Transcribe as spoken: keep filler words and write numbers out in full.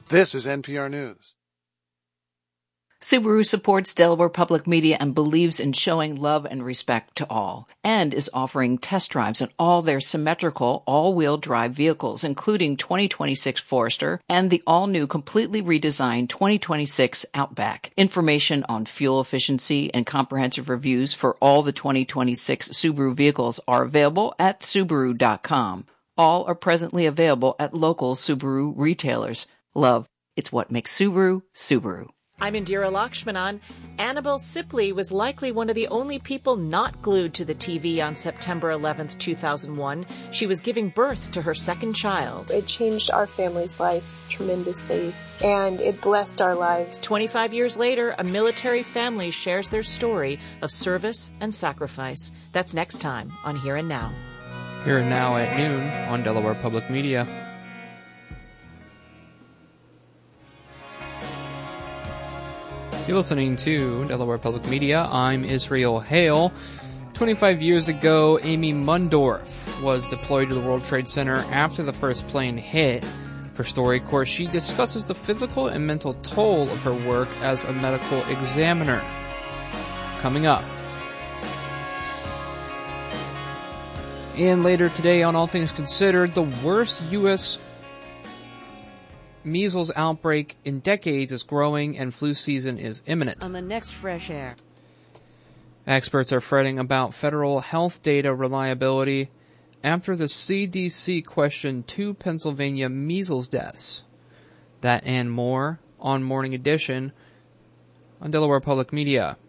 This is N P R News. Subaru supports Delaware Public Media and believes in showing love and respect to all, and is offering test drives on all their symmetrical all-wheel drive vehicles, including twenty twenty-six Forester and the all-new completely redesigned twenty twenty-six Outback. Information on fuel efficiency and comprehensive reviews for all the twenty twenty-six Subaru vehicles are available at Subaru dot com. All are presently available at local Subaru retailers. Love, it's what makes Subaru, Subaru. I'm Indira Lakshmanan. Annabelle Sipley was likely one of the only people not glued to the T V on September eleventh, two thousand one. She was giving birth to her second child. It changed our family's life tremendously, and it blessed our lives. twenty-five years later, a military family shares their story of service and sacrifice. That's next time on Here and Now. Here and Now at noon on Delaware Public Media. You're listening to Delaware Public Media. I'm Israel Hale. twenty-five years ago, Amy Mundorf was deployed to the World Trade Center after the first plane hit. For StoryCorps, she discusses the physical and mental toll of her work as a medical examiner. Coming up. And later today on All Things Considered, the worst U S measles outbreak in decades is growing and flu season is imminent. On the next Fresh Air. Experts are fretting about federal health data reliability after the C D C questioned two Pennsylvania measles deaths. That and more on Morning Edition on Delaware Public Media.